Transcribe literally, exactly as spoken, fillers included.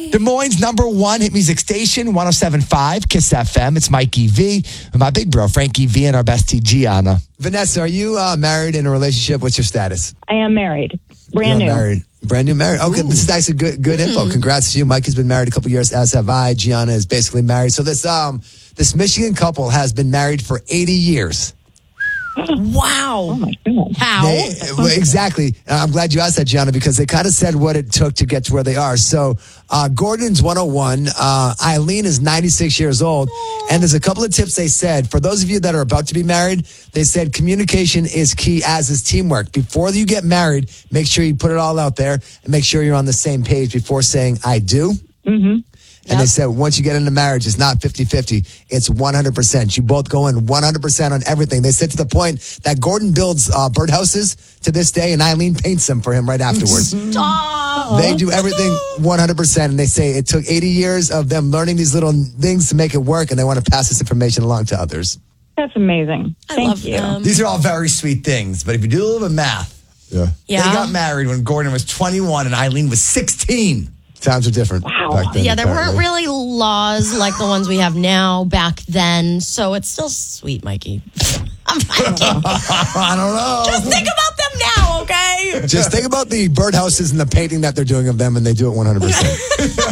Des Moines' number one hit music station, one oh seven point five, Kiss F M. It's Mikey V with my big bro, Frankie V, and our bestie, Gianna. Vanessa, are you uh, married in a relationship? What's your status? I am married. Brand You're new. Married. Brand new married. Okay, this is actually good good info. Mm. Congrats to you. Mikey's been married a couple years, as have I. Gianna is basically married. So this um this Michigan couple has been married for eighty years. Wow. Oh, my goodness. How? They, well, exactly. Uh, I'm glad you asked that, Gianna, because they kind of said what it took to get to where they are. So uh, Gordon's one oh one. Uh, Eileen is ninety-six years old. And there's a couple of tips they said. For those of you that are about to be married, they said communication is key, as is teamwork. Before you get married, make sure you put it all out there and make sure you're on the same page before saying, I do. Mm-hmm. And yep. They said once you get into marriage, it's not fifty-fifty. It's one hundred percent. You both go in one hundred percent on everything. They said to the point that Gordon builds uh, birdhouses to this day, and Eileen paints them for him right afterwards. Stop. They do everything one hundred percent, and they say it took eighty years of them learning these little things to make it work, and they want to pass this information along to others. That's amazing. I Thank love you. them. These are all very sweet things, but if you do a little bit of math, Yeah. Yeah. they got married when Gordon was twenty-one and Eileen was sixteen. Times are different. Wow. Back then, Yeah, there weren't apparently. really laws like the ones we have now back then, so it's still sweet, Mikey. I'm kidding. I don't know. Just think about them now, okay? Just think about the birdhouses and the painting that they're doing of them, and they do it one hundred percent.